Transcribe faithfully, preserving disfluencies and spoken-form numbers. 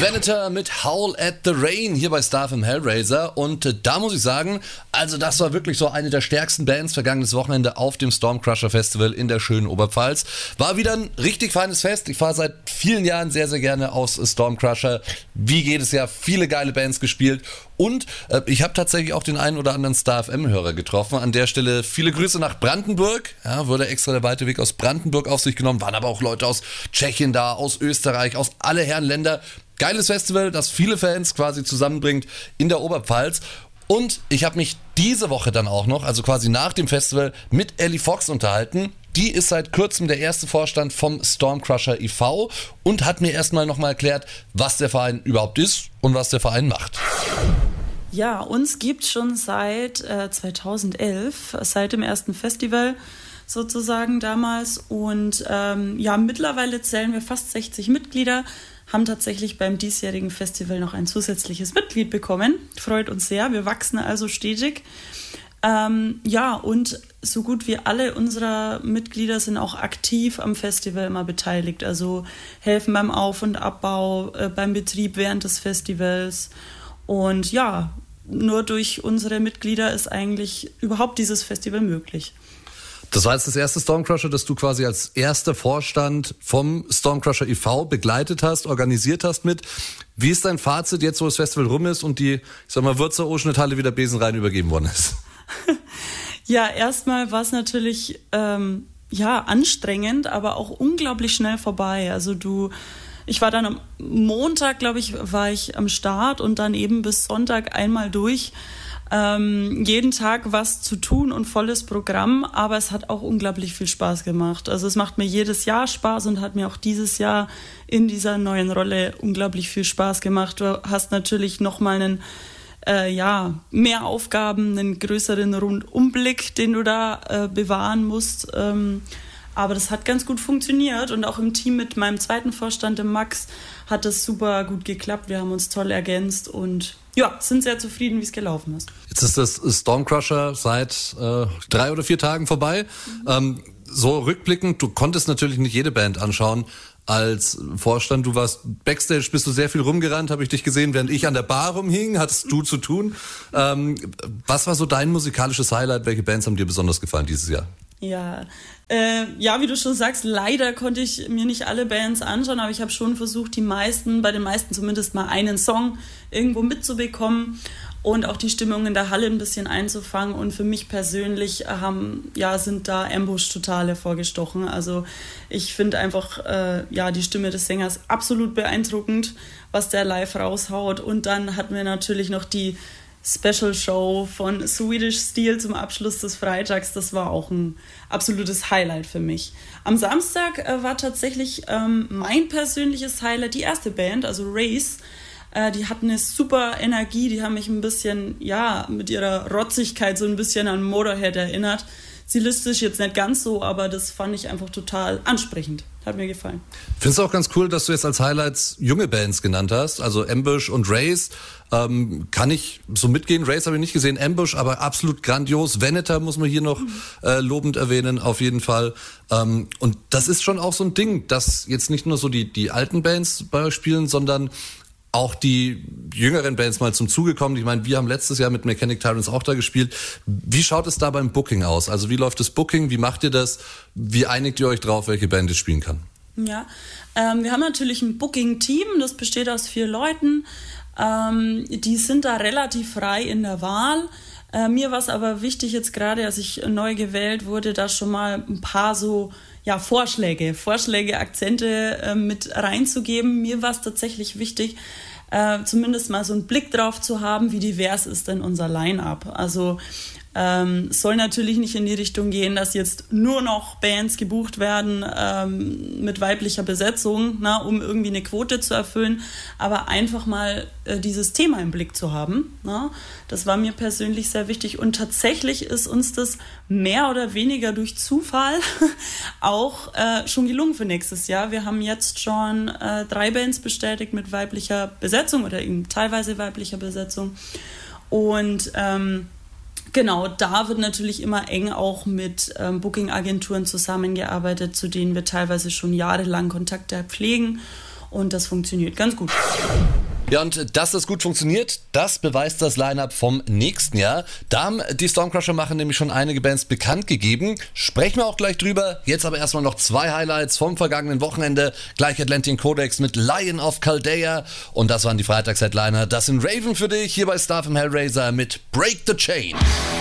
Venator mit Howl at the Rain hier bei Star F M Hellraiser und äh, da muss ich sagen, also das war wirklich so eine der stärksten Bands vergangenes Wochenende auf dem Stormcrusher Festival in der schönen Oberpfalz. War wieder ein richtig feines Fest. Ich fahre seit vielen Jahren sehr, sehr gerne aus Stormcrusher. Wie jedes Jahr viele geile Bands gespielt und äh, ich habe tatsächlich auch den einen oder anderen Star F M-Hörer getroffen. An der Stelle viele Grüße nach Brandenburg. Ja, wurde extra der weite Weg aus Brandenburg auf sich genommen. Waren aber auch Leute aus Tschechien da, aus Österreich, aus alle Herren Länder. Geiles Festival, das viele Fans quasi zusammenbringt in der Oberpfalz. Und ich habe mich diese Woche dann auch noch, also quasi nach dem Festival, mit Ellie Fox unterhalten. Die ist seit kurzem der erste Vorstand vom Stormcrusher e V und hat mir erstmal nochmal erklärt, was der Verein überhaupt ist und was der Verein macht. Ja, uns gibt es schon seit äh, zweitausendelf, seit dem ersten Festival sozusagen damals. Und ähm, ja, mittlerweile zählen wir fast sechzig Mitglieder, haben tatsächlich beim diesjährigen Festival noch ein zusätzliches Mitglied bekommen. Freut uns sehr, wir wachsen also stetig. Ähm, ja, und so gut wie alle unserer Mitglieder sind auch aktiv am Festival immer beteiligt. Also helfen beim Auf- und Abbau, äh, beim Betrieb während des Festivals. Und ja, nur durch unsere Mitglieder ist eigentlich überhaupt dieses Festival möglich. Das war jetzt das erste Stormcrusher, das du quasi als erster Vorstand vom Stormcrusher e V begleitet hast, organisiert hast mit. Wie ist dein Fazit jetzt, wo das Festival rum ist und die, ich sag mal, Würzer Oschnitthalle wieder besenrein übergeben worden ist? Ja, erstmal war es natürlich ähm, ja, anstrengend, aber auch unglaublich schnell vorbei. Also du, ich war dann am Montag, glaube ich, war ich am Start und dann eben bis Sonntag einmal durch. Ähm, jeden Tag was zu tun und volles Programm, aber es hat auch unglaublich viel Spaß gemacht. Also es macht mir jedes Jahr Spaß und hat mir auch dieses Jahr in dieser neuen Rolle unglaublich viel Spaß gemacht. Du hast natürlich nochmal einen, äh, ja, mehr Aufgaben, einen größeren Rundumblick, den du da äh, bewahren musst. Ähm, aber das hat ganz gut funktioniert und auch im Team mit meinem zweiten Vorstand, dem Max, hat das super gut geklappt. Wir haben uns toll ergänzt und ja, sind sehr zufrieden, wie es gelaufen ist. Jetzt ist das Stormcrusher seit äh, drei oder vier Tagen vorbei. Mhm. Ähm, so rückblickend, du konntest natürlich nicht jede Band anschauen als Vorstand. Du warst Backstage, bist du sehr viel rumgerannt, habe ich dich gesehen, während ich an der Bar rumhing, hattest du zu tun. Ähm, was war so dein musikalisches Highlight? Welche Bands haben dir besonders gefallen dieses Jahr? Ja, äh, ja, wie du schon sagst, leider konnte ich mir nicht alle Bands anschauen, aber ich habe schon versucht, die meisten, bei den meisten zumindest mal einen Song irgendwo mitzubekommen und auch die Stimmung in der Halle ein bisschen einzufangen. Und für mich persönlich haben, ja, sind da Ambush total hervorgestochen. Also ich finde einfach äh, ja, die Stimme des Sängers absolut beeindruckend, was der live raushaut. Und dann hatten wir natürlich noch die Special Show von Swedish Steel zum Abschluss des Freitags. Das war auch ein absolutes Highlight für mich. Am Samstag äh, war tatsächlich ähm, mein persönliches Highlight die erste Band, also Race. Äh, die hatten eine super Energie, die haben mich ein bisschen, ja, mit ihrer Rotzigkeit so ein bisschen an Motorhead erinnert. Stilistisch jetzt nicht ganz so, aber das fand ich einfach total ansprechend. Hat mir gefallen. Findest du auch ganz cool, dass du jetzt als Highlights junge Bands genannt hast, also Ambush und Race. Ähm, kann ich so mitgehen? Race habe ich nicht gesehen, Ambush, aber absolut grandios. Venator muss man hier noch mhm. äh, lobend erwähnen, auf jeden Fall. Ähm, und das ist schon auch so ein Ding, dass jetzt nicht nur so die, die alten Bands bei euch spielen, sondern auch die jüngeren Bands mal zum Zuge kommen. Ich meine, wir haben letztes Jahr mit Mechanic Tyrants auch da gespielt. Wie schaut es da beim Booking aus? Also wie läuft das Booking? Wie macht ihr das? Wie einigt ihr euch drauf, welche Band es spielen kann? Ja, ähm, wir haben natürlich ein Booking-Team, das besteht aus vier Leuten. Ähm, die sind da relativ frei in der Wahl. Äh, mir war es aber wichtig, jetzt gerade als ich neu gewählt wurde, da schon mal ein paar so ja, Vorschläge, Vorschläge, Akzente äh, mit reinzugeben. Mir war es tatsächlich wichtig, äh, zumindest mal so einen Blick drauf zu haben, wie divers ist denn unser Line-Up. Also ähm, soll natürlich nicht in die Richtung gehen, dass jetzt nur noch Bands gebucht werden ähm, mit weiblicher Besetzung, na, um irgendwie eine Quote zu erfüllen, aber einfach mal äh, dieses Thema im Blick zu haben. Na? Das war mir persönlich sehr wichtig und tatsächlich ist uns das mehr oder weniger durch Zufall auch äh, schon gelungen für nächstes Jahr. Wir haben jetzt schon äh, drei Bands bestätigt mit weiblicher Besetzung oder eben teilweise weiblicher Besetzung und ähm, genau, da wird natürlich immer eng auch mit ähm, Booking-Agenturen zusammengearbeitet, zu denen wir teilweise schon jahrelang Kontakte pflegen. und das funktioniert ganz gut. Ja, und dass das gut funktioniert, das beweist das Line-Up vom nächsten Jahr. Da haben die Stormcrusher machen nämlich schon einige Bands bekannt gegeben. Sprechen wir auch gleich drüber. Jetzt aber erstmal noch zwei Highlights vom vergangenen Wochenende. Gleich Atlantic Codex mit Lion of Chaldea. Und das waren die Freitags-Headliner. Das sind Raven für dich hier bei Star vom Hellraiser mit Break the Chain.